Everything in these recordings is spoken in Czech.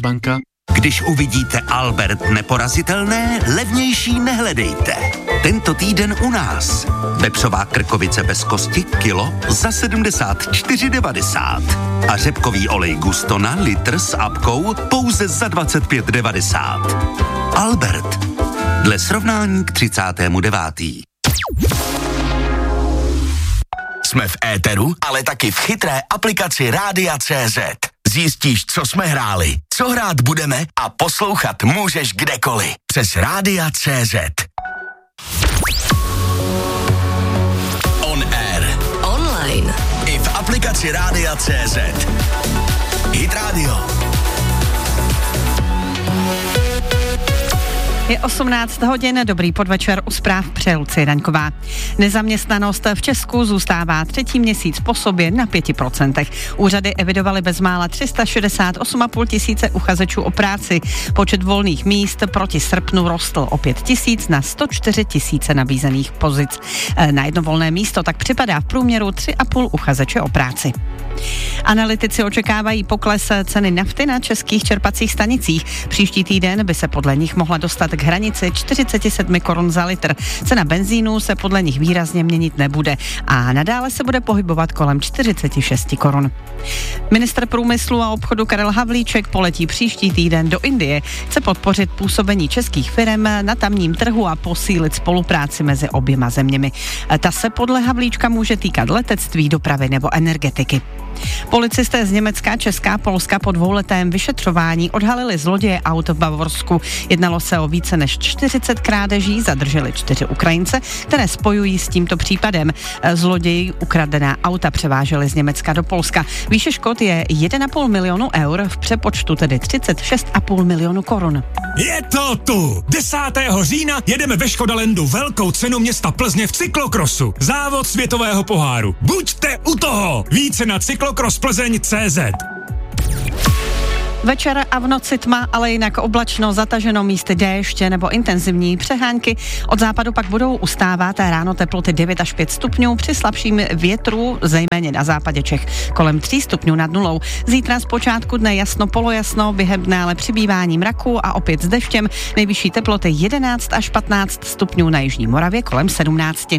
Štěpánka. Když uvidíte Albert neporazitelné, levnější nehledejte. Tento týden u nás. Vepřová krkovice bez kosti kilo za 74,90. A řepkový olej Gustona litr s apkou pouze za 25,90. Albert. Dle srovnání k 39. Jsme v éteru, ale taky v chytré aplikaci Rádia.cz. Zjistíš, co jsme hráli, co hrát budeme a poslouchat můžeš kdekoliv. Přes Rádia.cz. On air. Online. I v aplikaci Rádia.cz. Hit Radio. Je 18 hodin, dobrý podvečer, u zpráv přeje Lucie Daňková. Nezaměstnanost v Česku zůstává třetí měsíc po sobě na 5%. Úřady evidovaly bezmála 368,5 tisíce uchazečů o práci. Počet volných míst proti srpnu rostl o 5 tisíc na 104 tisíce nabízených pozic. Na jedno volné místo tak připadá v průměru 3,5 uchazeče o práci. Analytici očekávají pokles ceny nafty na českých čerpacích stanicích. Příští týden by se podle nich mohla dostat k hranici 47 korun za litr. Cena benzínu se podle nich výrazně měnit nebude a nadále se bude pohybovat kolem 46 korun. Ministr průmyslu a obchodu Karel Havlíček poletí příští týden do Indie. Chce podpořit působení českých firem na tamním trhu a posílit spolupráci mezi oběma zeměmi. Ta se podle Havlíčka může týkat letectví, dopravy nebo energetiky. Policisté z Německa, Česka a Polska po dvouletém vyšetřování odhalili zloděje aut v Bavorsku. Jednalo se o více než 40 krádeží, zadrželi 4 Ukrajince, které spojují s tímto případem. Zloději ukradená auta převáželi z Německa do Polska. Výše škod je 1,5 milionu eur, v přepočtu tedy 36,5 milionu korun. Je to tu! 10. října jedeme ve Škodalandu velkou cenu města Plzně v cyklokrosu. Závod světového poháru. Buďte u toho! Více na cyklokrossplzeň.cz. Večer a v noci tma, ale jinak oblačno, zataženo, místy déšť nebo intenzivní přehánky. Od západu pak budou ustávat a ráno teploty 9 až 5 stupňů při slabším větru, zejména na západě Čech, kolem 3 stupňů nad nulou. Zítra zpočátku dne jasno, polojasno, během dne ale přibývání mraku a opět s deštěm. Nejvyšší teploty 11 až 15 stupňů na jižní Moravě, kolem 17.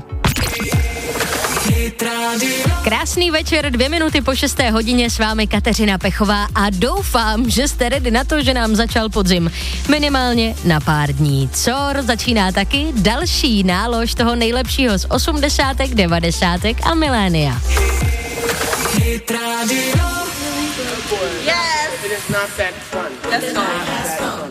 Krásný večer, 2 minuty po 6. hodině, s vámi Kateřina Pechová a doufám, že jste ready na to, že nám začal podzim. Minimálně na pár dní. COR začíná taky další nálož toho nejlepšího z 80., 90. a milénia. Hit Radio. Yes. It is not that fun. That's fun.